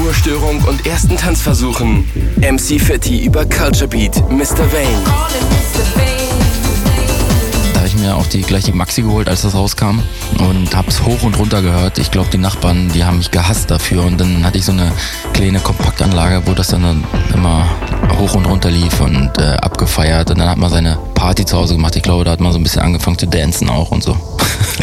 Temperaturstörung und ersten Tanzversuchen. MC Fitti über Culture Beat, Mr. Vane. Da habe ich mir auch gleich die Maxi geholt, als das rauskam und hab's hoch und runter gehört. Ich glaube, die Nachbarn, die haben mich gehasst dafür und dann hatte ich so eine kleine Kompaktanlage, wo das dann immer hoch und runter lief und abgefeiert und dann hat man seine Party zu Hause gemacht. Ich glaube, da hat man so ein bisschen angefangen zu dancen auch und so.